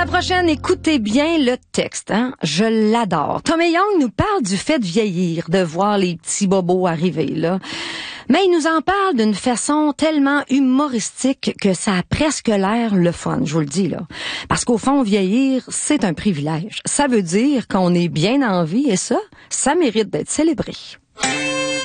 la prochaine, écoutez bien le texte, hein? Je l'adore. Tommy Young nous parle du fait de vieillir, de voir les petits bobos arriver, là. Mais il nous en parle d'une façon tellement humoristique que ça a presque l'air le fun, je vous le dis, là. Parce qu'au fond, vieillir, c'est un privilège. Ça veut dire qu'on est bien en vie et ça mérite d'être célébré.